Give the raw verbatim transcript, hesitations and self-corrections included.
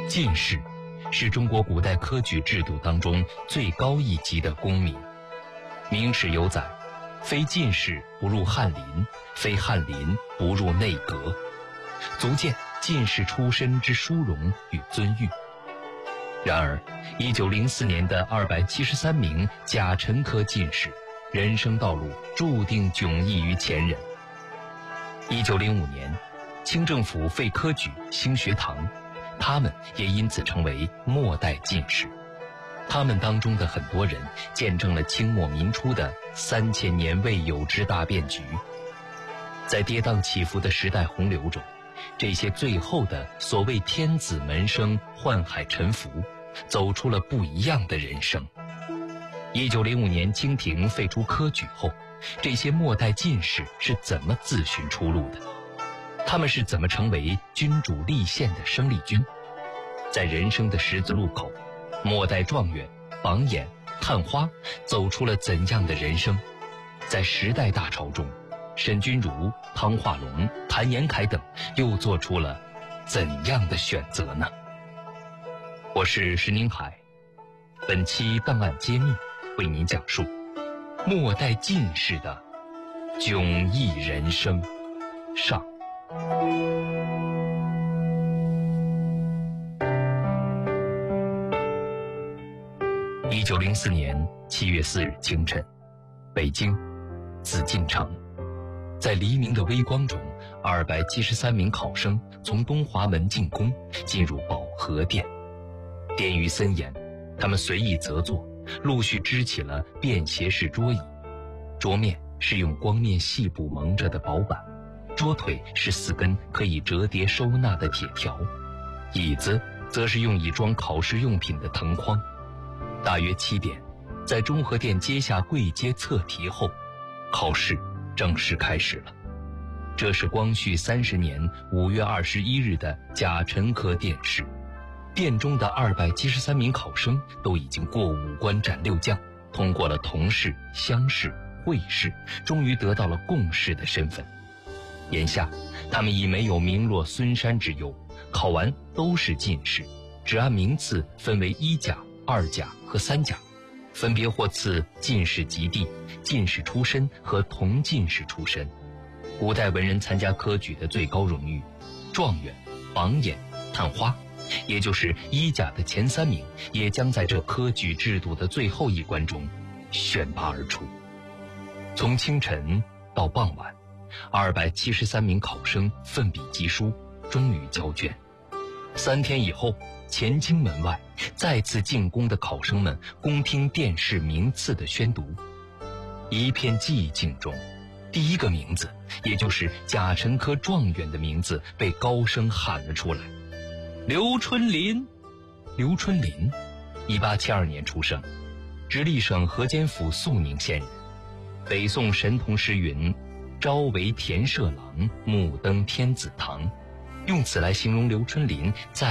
进士是中国古代科举制度当中最高一级的功名。明史有载，非进士不入翰林，非翰林不入内阁，足见进士出身之殊荣与尊誉。然而一九零四年的二百七十三名甲辰科进士，人生道路注定迥异于前人。一九零五年，清政府废科举兴学堂，他们也因此成为末代进士。他们当中的很多人见证了清末民初的三千年未有之大变局。在跌宕起伏的时代洪流中，这些最后的所谓天子门生宦海沉浮，走出了不一样的人生。一九零五年清廷废除科举后，这些末代进士是怎么自寻出路的？他们是怎么成为君主立宪的生力军？在人生的十字路口，末代状元、榜眼、探花走出了怎样的人生？在时代大潮中，沈钧儒、汤化龙、谭延闿等又做出了怎样的选择呢？我是石宁海，本期档案揭秘为您讲述末代进士的迥异人生上。一九零四年七月四日清晨，北京紫禁城，在黎明的微光中，二百七十三名考生从东华门进宫，进入保和殿。殿宇森严，他们随意择坐，陆续支起了便携式桌椅，桌面是用光面细布蒙着的薄板，桌腿是四根可以折叠收纳的铁条，椅子则是用以装考试用品的藤筐。大约七点，在中和殿阶下跪阶测题后，考试正式开始了。这是光绪三十年五月二十一日的甲辰科殿试。殿中的二百七十三名考生都已经过五关斩六将，通过了同试、乡试、会试，终于得到了贡士的身份。眼下他们已没有名落孙山之忧，考完都是进士，只按名次分为一甲、二甲和三甲，分别获赐进士及第、进士出身和同进士出身。古代文人参加科举的最高荣誉，状元、榜眼、探花，也就是一甲的前三名，也将在这科举制度的最后一关中选拔而出。从清晨到傍晚，二百七十三名考生奋笔疾书，终于交卷。三天以后，乾清门外再次进宫的考生们恭听殿试名次的宣读。一片寂静中，第一个名字，也就是甲辰科状元的名字被高声喊了出来。刘春霖。刘春霖一八七二年出生，直隶省河间府肃宁县人。北宋神童诗云：朝为田舍郎，暮登天子堂，用此来形容刘春霖在